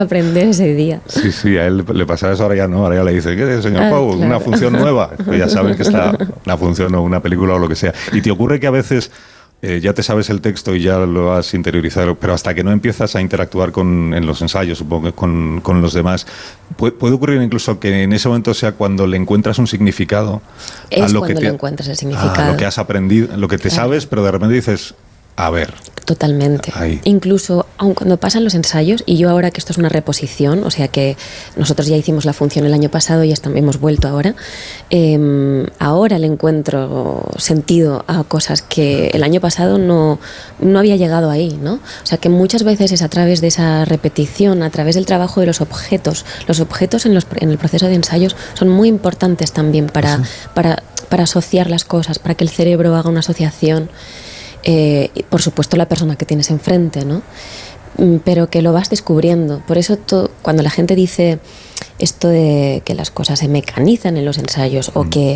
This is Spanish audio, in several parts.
aprender ese día. Sí, a él le pasaba eso, ahora ya no, ahora ya le dice, ¿qué, señor Pau? Claro. Una función nueva. Pues ya saben que está una función o una película o lo que sea. Y te ocurre que a veces ya te sabes el texto y ya lo has interiorizado, pero hasta que no empiezas a interactuar en los ensayos, supongo que con los demás, puede ocurrir incluso que en ese momento sea cuando le encuentras un significado. Es cuando le encuentras el significado. A lo que has aprendido, lo que te sabes, pero de repente dices, a ver. Totalmente. Ahí. Incluso, aun cuando pasan los ensayos, y yo ahora que esto es una reposición, o sea que nosotros ya hicimos la función el año pasado y hemos vuelto ahora, ahora le encuentro sentido a cosas que el año pasado no había llegado ahí, ¿no? O sea que muchas veces es a través de esa repetición, a través del trabajo de los objetos. Los objetos en el proceso de ensayos son muy importantes también para asociar las cosas, para que el cerebro haga una asociación. Por supuesto la persona que tienes enfrente, ¿no? Pero que lo vas descubriendo. Por eso cuando la gente dice esto de que las cosas se mecanizan en los ensayos o que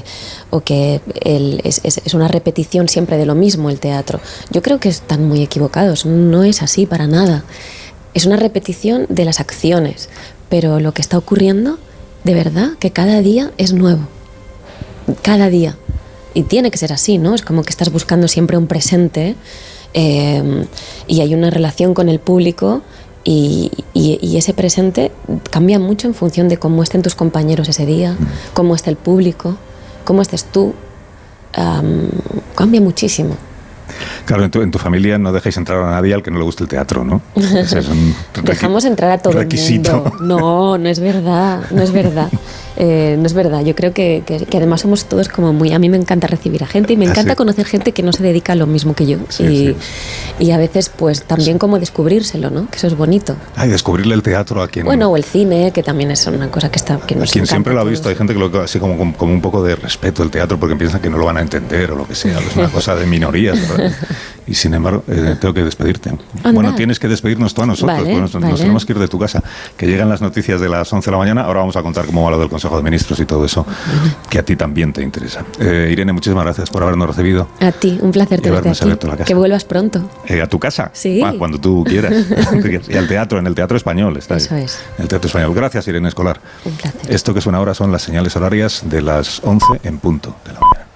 es una repetición siempre de lo mismo el teatro, yo creo que están muy equivocados. No es así para nada. Es una repetición de las acciones, pero lo que está ocurriendo de verdad que cada día es nuevo. Cada día. Y tiene que ser así, ¿no? Es como que estás buscando siempre un presente y hay una relación con el público y ese presente cambia mucho en función de cómo estén tus compañeros ese día, cómo esté el público, cómo estés tú. Cambia muchísimo. Claro, en tu familia no dejáis entrar a nadie al que no le guste el teatro, ¿no? Ese es un Dejamos entrar a todo requisito. El mundo. No es verdad, no es verdad. No es verdad. Yo creo que además somos todos como muy... A mí me encanta recibir a gente y me encanta conocer gente que no se dedica a lo mismo que yo. Y a veces pues también como descubrírselo, ¿no? Que eso es bonito. Y descubrirle el teatro a quien... Bueno, o el cine, que también es una cosa que está... Que nos quien siempre lo ha visto. Hay gente que lo ve así como un poco de respeto al teatro porque piensan que no lo van a entender o lo que sea. Es una cosa de minorías, ¿verdad? Y sin embargo, tengo que despedirte. Anda. Bueno, tienes que despedirnos tú a nosotros. Vale, nos tenemos que ir de tu casa. Que llegan las noticias de las 11 de la mañana. Ahora vamos a contar cómo va lo del Consejo de Ministros y todo eso, que a ti también te interesa. Irene, muchísimas gracias por habernos recibido. A ti, un placer tenerte aquí. Que vuelvas pronto. ¿A tu casa? Sí. Cuando tú quieras. Y al teatro, en el Teatro Español. Está eso es. En el Teatro Español. Gracias, Irene Escolar. Un placer. Esto que suena ahora son las señales horarias de las 11 en punto de la mañana.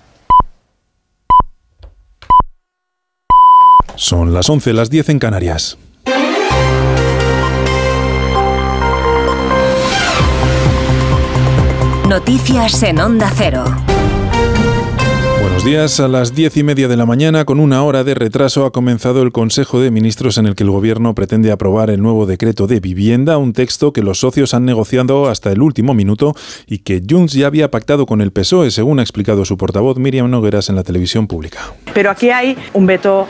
Son las 11, las 10 en Canarias. Noticias en Onda Cero. Buenos días. A las 10:30 de la mañana, con una hora de retraso, ha comenzado el Consejo de Ministros en el que el Gobierno pretende aprobar el nuevo decreto de vivienda, un texto que los socios han negociado hasta el último minuto y que Junts ya había pactado con el PSOE, según ha explicado su portavoz Míriam Nogueras en la televisión pública. Pero aquí hay un veto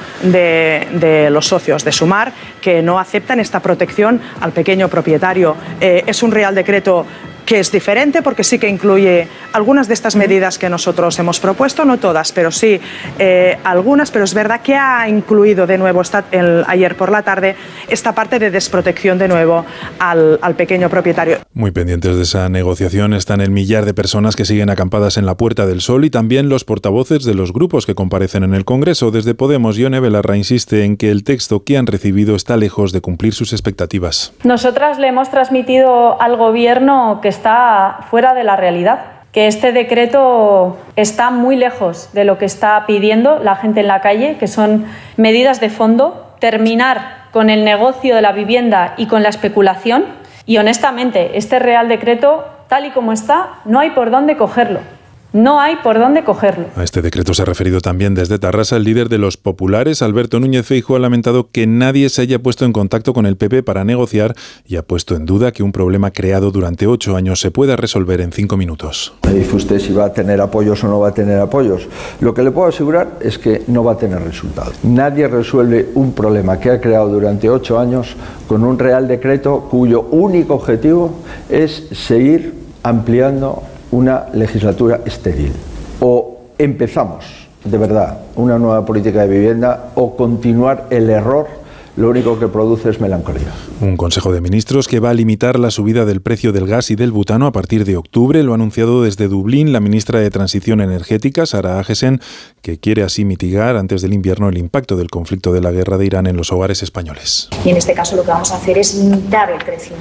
de los socios de Sumar que no aceptan esta protección al pequeño propietario. Es un Real Decreto que es diferente porque sí que incluye algunas de estas medidas que nosotros hemos propuesto, no todas, pero sí algunas, pero es verdad que ha incluido de nuevo ayer por la tarde esta parte de desprotección de nuevo al pequeño propietario. Muy pendientes de esa negociación están el millar de personas que siguen acampadas en la Puerta del Sol y también los portavoces de los grupos que comparecen en el Congreso. Desde Podemos, Ione Belarra insiste en que el texto que han recibido está lejos de cumplir sus expectativas. Nosotras le hemos transmitido al Gobierno que está fuera de la realidad, que este decreto está muy lejos de lo que está pidiendo la gente en la calle, que son medidas de fondo, terminar con el negocio de la vivienda y con la especulación. Y honestamente, este Real Decreto, tal y como está, no hay por dónde cogerlo. No hay por dónde cogerlo. A este decreto se ha referido también desde Tarrasa el líder de los populares, Alberto Núñez Feijóo, ha lamentado que nadie se haya puesto en contacto con el PP para negociar y ha puesto en duda que un problema creado durante 8 años se pueda resolver en 5 minutos. Me dice usted si va a tener apoyos o no va a tener apoyos. Lo que le puedo asegurar es que no va a tener resultados. Nadie resuelve un problema que ha creado durante 8 años con un Real Decreto cuyo único objetivo es seguir ampliando una legislatura estéril. O empezamos, de verdad, una nueva política de vivienda o continuar el error, lo único que produce es melancolía. Un Consejo de Ministros que va a limitar la subida del precio del gas y del butano a partir de octubre. Lo ha anunciado desde Dublín la ministra de Transición Energética, Sara Agesen, que quiere así mitigar antes del invierno el impacto del conflicto de la guerra de Irán en los hogares españoles. Y en este caso lo que vamos a hacer es limitar el crecimiento